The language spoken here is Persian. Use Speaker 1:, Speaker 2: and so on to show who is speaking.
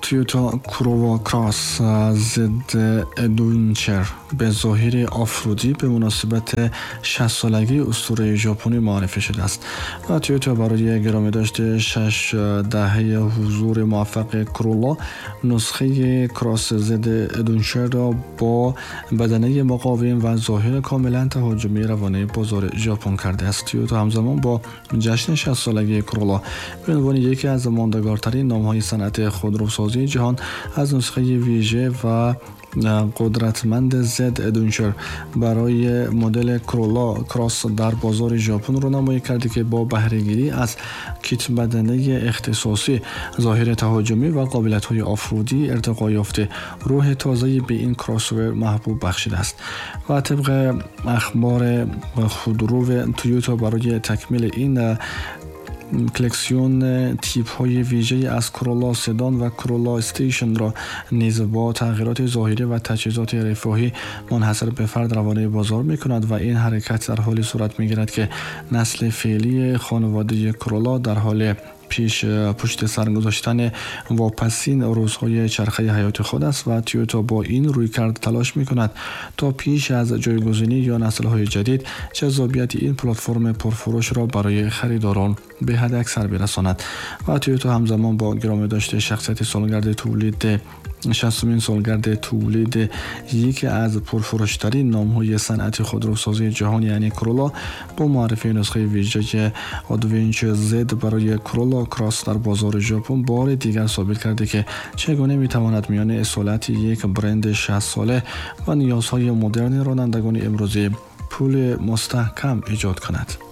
Speaker 1: تویوتا کرولا کراس ضد ادونچر به ظاهر آفرودی به مناسبت 60 سالگی اسطوره ژاپنی معرفی شده است و تویوتا برای گرامی داشته 6 دهه حضور موفق کرولا نسخه کراس ضد ادونچر را با بدنه مقاوم و ظاهر کاملا تهاجمی روانه بازار ژاپن کرده است. تویوتا همزمان با جشن 60 سالگی کرولا به عنوان یکی از ماندگارترین نام‌های صنعت خودروسازی جهان از نسخه ویژه و قدرتمند زد ادونچر برای مدل کرولا کراس در بازار ژاپن رونمایی کرده که با بهره‌گیری از کیت بدنه اختصاصی، ظاهر تهاجمی و قابلیت‌های آفرودی ارتقا یافته روح تازه‌ای به این کراس‌اوور محبوب بخشیده است و طبق اخبار خودرو تویوتا برای تکمیل این کلکسیون تیپ های ویژه از کرولا سدان و کرولا استیشن را نیز با تغییرات ظاهری و تجهیزات رفاهی منحصر به فرد روانه بازار می کند و این حرکت در حالی صورت می گیرد که نسل فعلی خانواده کرولا در حال پشت سر گذاشتن واپسین روزهای چرخه حیات خود است و تویوتا با این رویکرد تلاش می کند تا پیش از جایگزینی یا نسل‌های جدید جذابیت این پلتفرم پرفروش را برای خریداران به حد اکثر برساند و تویوتا همزمان با گرامی داشته شخصیت سالگرد تولید 60مین سالگرد تولید یکی از پرفروشترین نام‌های صنعت خودروسازی جهان یعنی کرولا با معرفی نسخه ویژه ادونچر زد برای کرولا کراس در بازار ژاپن بار دیگر ثابت کرده که چگونه می‌تواند میان اصالت یک برند 60 ساله و نیازهای مدرن رانندگان امروزی پول مستحکم ایجاد کند.